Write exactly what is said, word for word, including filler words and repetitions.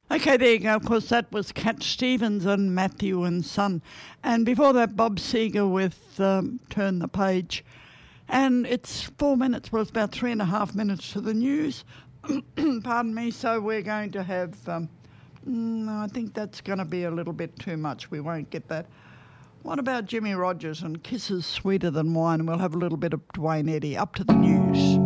Okay, there you go. Of course, that was Cat Stevens and Matthew and Son. And before that, Bob Seger with um, Turn the Page. And it's four minutes, well, it's about three and a half minutes to the news. Pardon me. So we're going to have, um, mm, I think that's going to be a little bit too much. We won't get that. What about Jimmy Rogers and Kisses Sweeter Than Wine? We'll have a little bit of Dwayne Eddy. Up to the news.